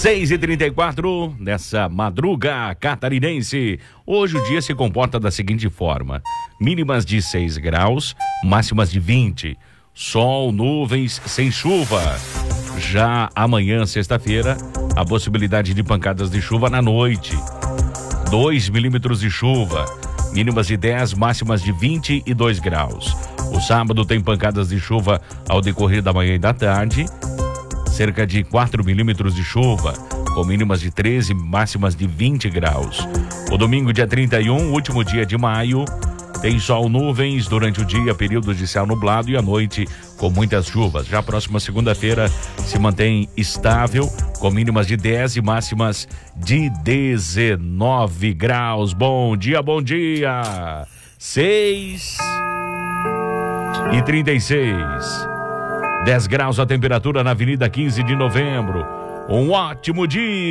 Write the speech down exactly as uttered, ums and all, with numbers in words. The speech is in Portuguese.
seis e trinta e quatro, nessa madruga catarinense. Hoje o dia se comporta da seguinte forma: mínimas de seis graus, máximas de vinte. Sol, nuvens, sem chuva. Já amanhã, sexta-feira, a possibilidade de pancadas de chuva na noite. dois milímetros de chuva, mínimas de dez, máximas de vinte e dois graus. O sábado tem pancadas de chuva ao decorrer da manhã e da tarde. Cerca de quatro milímetros de chuva, com mínimas de treze, máximas de vinte graus. O domingo, dia trinta e um, último dia de maio, tem sol, nuvens durante o dia, períodos de céu nublado e à noite com muitas chuvas. Já a próxima segunda-feira se mantém estável, com mínimas de dez e máximas de dezenove graus. Bom dia, bom dia! seis e trinta e seis. dez graus a temperatura na Avenida quinze de Novembro. Um ótimo dia!